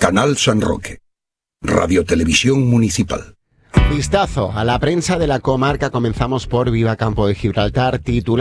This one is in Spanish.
Canal San Roque. Radio Televisión Municipal. Vistazo a la prensa de la comarca. Comenzamos por Viva Campo de Gibraltar, titular.